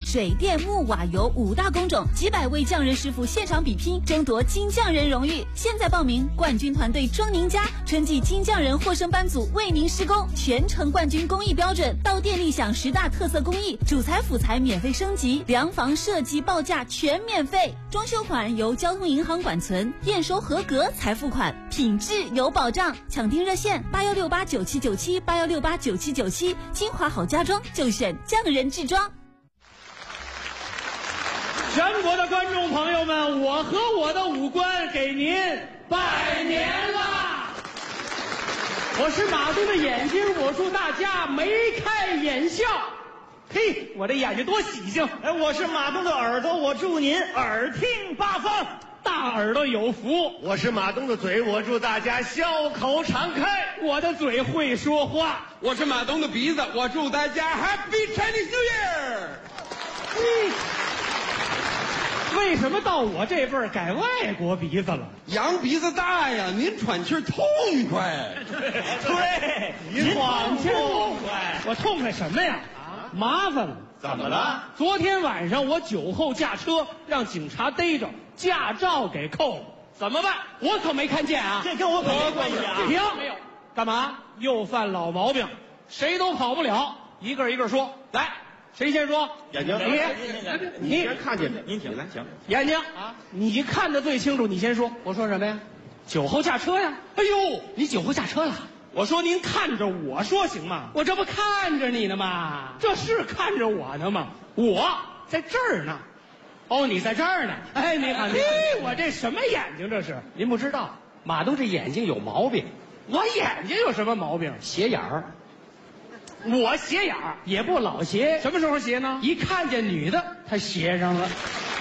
水电木瓦油5大工种，几百位匠人师傅现场比拼，争夺金匠人荣誉。现在报名，冠军团队装您家，春季金匠人获胜班组为您施工，全程冠军工艺标准，到店立享10大特色工艺，主材辅材免费升级，量房设计报价全免费，装修款由交通银行管存，验收合格才付款，品质有保障。抢订热线8168979781689797，金华好家装就选匠人制装。 全国的观众朋友们，我和我的五官给您拜年啦！我是马东的眼睛，我祝大家眉开眼笑。嘿，我这眼睛多喜庆！ 哎，我是马东的耳朵，我祝您耳听八方， 大耳朵有福。 我是马东的嘴，我祝大家笑口常开。 我的嘴会说话。 我是马东的鼻子，我祝大家 Happy Chinese New Year。 为什么到我这辈儿改外国鼻子了？ 羊鼻子大呀，您喘气痛快。 对，您喘气痛快。我痛快什么呀？麻烦了。 怎么了？ 昨天晚上我酒后驾车，让警察逮着，驾照给扣了。怎么办？我可没看见啊！ 这跟我可没关系啊！ 停！没有，干嘛？又犯老毛病，谁都跑不了。一个一个说，来。谁先说？ 眼睛， 你先看见的，您请来，行。 眼睛啊，你看得最清楚，你先说。我说什么呀？酒后驾车呀！哎呦，你酒后驾车了？我说您看着我说行吗？我这不看着你呢吗？这是看着我呢吗？我在这儿呢。哦，你在这儿呢。哎，你看，我这什么眼睛这是？您不知道，马东这眼睛有毛病。我眼睛有什么毛病？斜眼儿。我斜眼儿也不老斜，什么时候斜呢？一看见女的，他斜上了。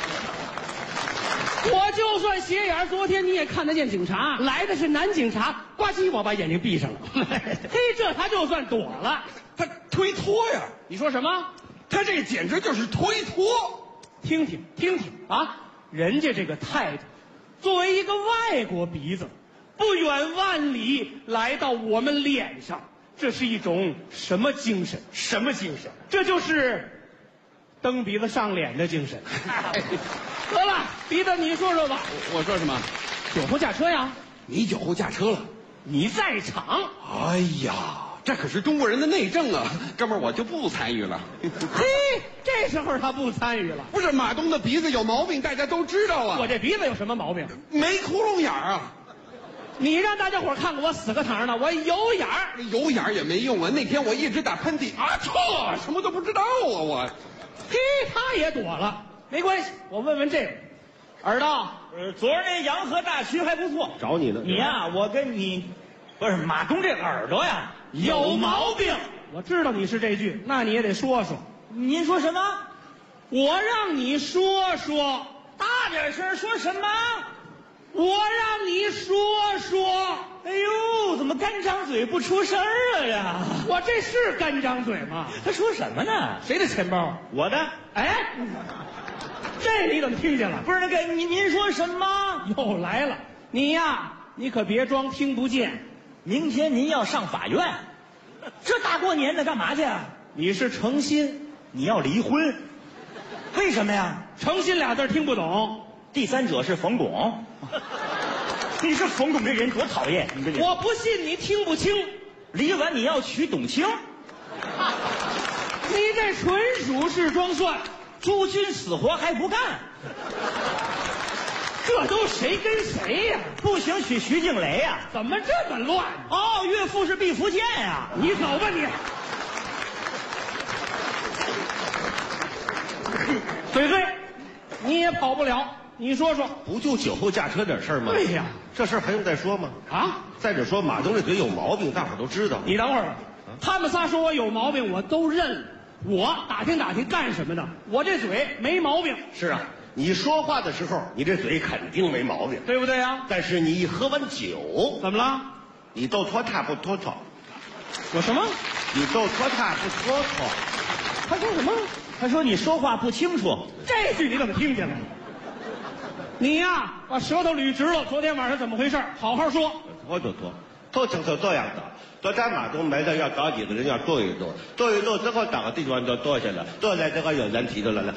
我就算斜眼儿，昨天你也看得见警察，来的是男警察，呱唧我把眼睛闭上了。嘿，这他就算躲了。 他推脱呀！ 你说什么？ 他这简直就是推脱。 听听啊，人家这个态度，作为一个外国鼻子，不远万里来到我们脸上。这是一种什么精神？ 什么精神？ 这就是蹬鼻子上脸的精神。得了，鼻子你说说吧。 我说什么？ 酒后驾车呀？ 你酒后驾车了？ 你在场？ 哎呀，这可是中国人的内政啊，哥们儿我就不参与了。 嘿，这时候他不参与了。 不是马东的鼻子有毛病，大家都知道啊。 我这鼻子有什么毛病？ 没窟窿眼儿啊。 你让大家伙看看我死个堂呢，我有眼儿。 有眼儿也没用啊！那天我一直打喷嚏啊，什么都不知道啊我。 嘿，他也躲了，没关系，我问问这个耳朵。 昨儿那洋河大曲还不错， 找你呢。 你呀，我跟你不是马东这耳朵呀有毛病。 我知道你是这句，那你也得说说。 您说什么？ 我让你说说， 大点声，说什么？ 我让你说说。 哎呦，怎么干张嘴不出声了呀？ 我这是干张嘴吗？ 他说什么呢？ 谁的钱包？ 我的。 哎，这你怎么听见了？ 不是那个您说什么？ 又来了，你呀，你可别装听不见。 明天您要上法院，这大过年的干嘛去啊？ 你是诚心， 你要离婚？为什么呀？ 诚心俩字听不懂。 第三者是冯巩。你是冯巩这人多讨厌！你这人， 我不信你听不清。 离完你要娶董卿， 你这纯属是装蒜。 朱军死活还不干， 这都谁跟谁呀？ 不行，娶徐静蕾呀？ 怎么这么乱？ 哦，岳父是毕福剑呀！ 你走吧你。嘴嘴，你也跑不了。你说说， 不就酒后驾车点事儿吗？ 对呀， 这事儿还用再说吗？ 啊！ 再者说，马东这嘴有毛病，大伙都知道。 你等会儿，他们仨说我有毛病，我都认了。我打听打听干什么的？我这嘴没毛病。 是啊，你说话的时候，你这嘴肯定没毛病， 对不对呀？ 但是你一喝完酒， 怎么了？ 你都拖沓不拖沓？ 有什么？ 你都拖沓不拖沓？ 他说什么？ 他说你说话不清楚。 这句你怎么听见了？你呀，把舌头捋直了。昨天晚上怎么回事？好好说。 拖成这样的。昨天马东没了，要找几个人要坐一坐，坐一坐之后找个地方就坐下了，坐在这个有人提出来了。